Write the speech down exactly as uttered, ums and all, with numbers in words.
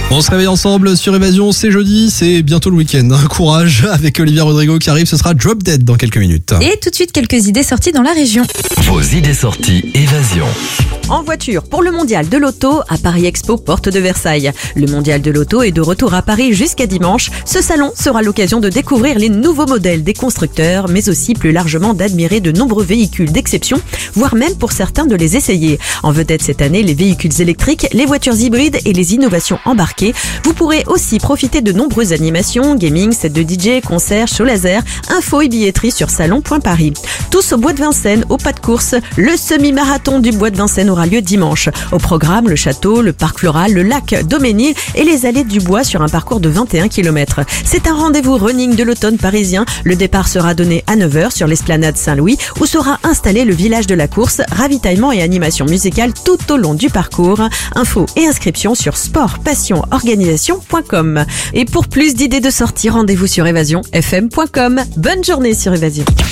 On se réveille ensemble sur Évasion, c'est jeudi, c'est bientôt le week-end. Courage avec Olivia Rodrigo qui arrive, ce sera Drop Dead dans quelques minutes. Et tout de suite, quelques idées sorties dans la région. Vos idées sorties Évasion. En voiture pour le mondial de l'auto à Paris Expo, porte de Versailles. Le mondial de l'auto est de retour à Paris jusqu'à dimanche. Ce salon sera l'occasion de découvrir les nouveaux modèles des constructeurs, mais aussi plus largement d'admirer de nombreux véhicules d'exception, voire même pour certains de les essayer. En vedette cette année, les véhicules électriques, les voitures hybrides et les innovations embarquées. Vous pourrez aussi profiter de nombreuses animations, gaming, sets de D J, concerts, shows laser, infos et billetterie sur salon point paris. Tous au Bois de Vincennes, au pas de course, le semi-marathon du Bois de Vincennes aura lieu dimanche. Au programme, le château, le parc floral, le lac Doménil et les allées du bois sur un parcours de vingt et un kilomètres. C'est un rendez-vous running de l'automne parisien. Le départ sera donné à neuf heures sur l'esplanade Saint-Louis où sera installé le village de la course, ravitaillement et animation musicale tout au long du parcours. Infos et inscriptions sur sport passion organisation point com. Et pour plus d'idées de sortie, rendez-vous sur évasion f m point com. Bonne journée sur Évasion.